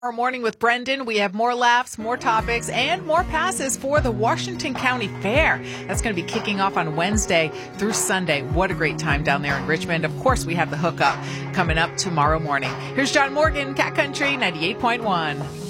Our morning with Brendan, we have more laughs, more topics, and more passes for the Washington County Fair. That's going to be kicking off on Wednesday through Sunday. What a great time down there in Richmond. Of course, we have the hookup coming up tomorrow morning. Here's John Morgan, Cat Country 98.1.